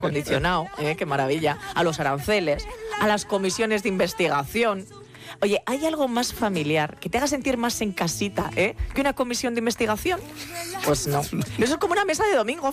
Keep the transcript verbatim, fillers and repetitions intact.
acondicionado, ¿eh? Qué maravilla, a los aranceles, a las comisiones de investigación. Oye, ¿hay algo más familiar que te haga sentir más en casita, ¿eh? que una comisión de investigación? Pues no. Eso es como una mesa de domingo